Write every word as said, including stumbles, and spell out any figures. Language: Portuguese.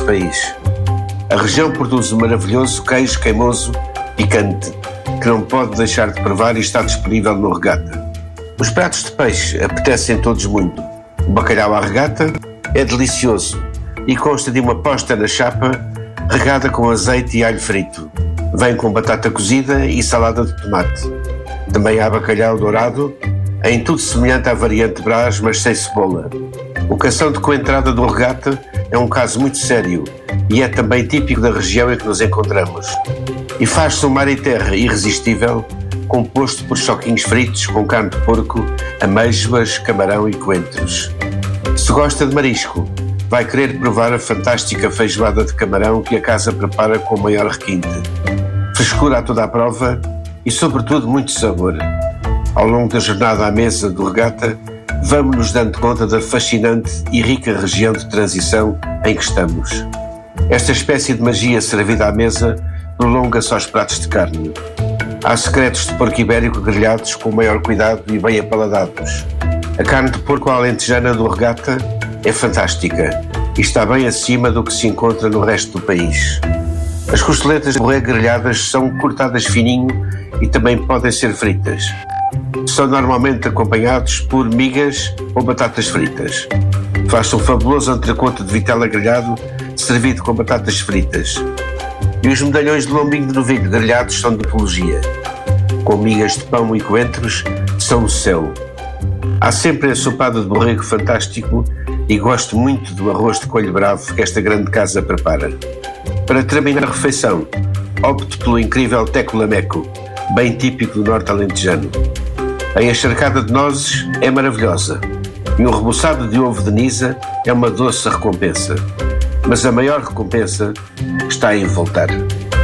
país. A região produz um maravilhoso queijo queimoso picante, que não pode deixar de provar e está disponível no Regata. Os pratos de peixe apetecem todos muito. O bacalhau à regata é delicioso e consta de uma posta na chapa regada com azeite e alho frito. Vem com batata cozida e salada de tomate. Também há bacalhau dourado, em tudo semelhante à variante Brás, mas sem cebola. O cação de coentrada do Regata é um caso muito sério e é também típico da região em que nos encontramos. E faz-se um mar e terra irresistível, composto por choquinhos fritos com carne de porco, amêijoas, camarão e coentros. Se gosta de marisco, vai querer provar a fantástica feijoada de camarão que a casa prepara com o maior requinte. Frescura a toda a prova e, sobretudo, muito sabor. Ao longo da jornada à mesa do Regata, vamos nos dando conta da fascinante e rica região de transição em que estamos. Esta espécie de magia servida à mesa prolonga-se aos pratos de carne. Há secretos de porco ibérico grelhados com o maior cuidado e bem apaladados. A carne de porco alentejana do Regata é fantástica e está bem acima do que se encontra no resto do país. As costeletas de borrego grelhadas são cortadas fininho e também podem ser fritas. São normalmente acompanhados por migas ou batatas fritas. Faz-se um fabuloso entrecote de vitela grelhado servido com batatas fritas. E os medalhões de lombinho de novilho grelhados são de apologia. Com migas de pão e coentros são o céu. Há sempre a sopada de borrego fantástico e gosto muito do arroz de coelho bravo que esta grande casa prepara. Para terminar a refeição, opto pelo incrível teco lameco, bem típico do norte alentejano. A encharcada de nozes é maravilhosa e um reboçado de ovo de Nisa é uma doce recompensa. Mas a maior recompensa está em voltar.